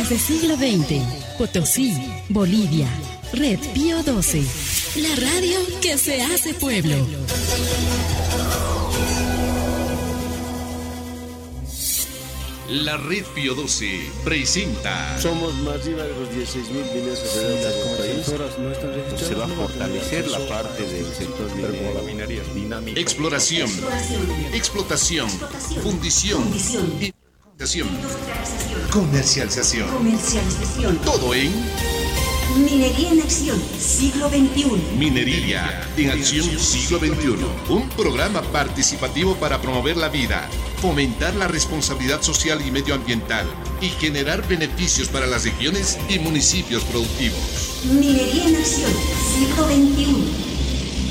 Noticias del siglo XX. Potosí, Bolivia. Red Pío XII. La radio que se hace pueblo. La Red Pío XII presenta. Somos más de los 16.000 mineros federales del país. Se va a fortalecer la parte del sector minero. La minería es dinámica. Exploración, explotación, fundición, industrialización, comercialización. Todo en Minería en Acción, siglo XXI. Minería en Acción Siglo XXI. Un programa participativo para promover la vida, fomentar la responsabilidad social y medioambiental y generar beneficios para las regiones y municipios productivos. Minería en Acción, siglo XXI.